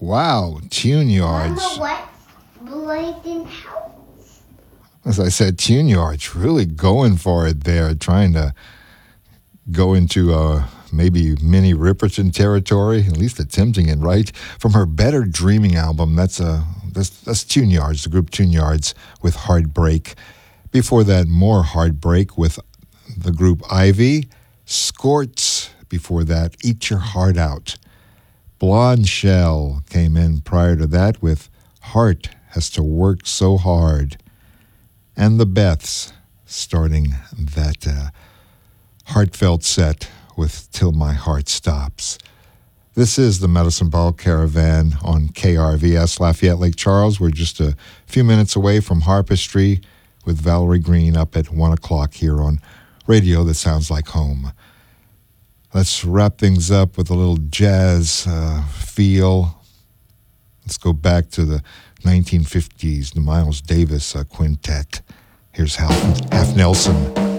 Wow, Tune Yards. Mama, what? Blinking house. As I said, Tune Yards really going for it there, trying to go into maybe mini Ripperton territory, at least attempting it, right? From her Better Dreaming album, that's Tune Yards, the group Tune Yards with Heartbreak. Before that, more Heartbreak with the group Ivy. Scorts, before that, Eat Your Heart Out. Blonde Shell came in prior to that with Heart Has to Work So Hard. And the Beths starting that heartfelt set with Till My Heart Stops. This is the Medicine Ball Caravan on KRVS Lafayette Lake Charles. We're just a few minutes away from Harpistry with Valerie Green up at 1 o'clock here on radio that sounds like home. Let's wrap things up with a little jazz feel. Let's go back to the 1950s, the Miles Davis Quintet. Here's Half Nelson.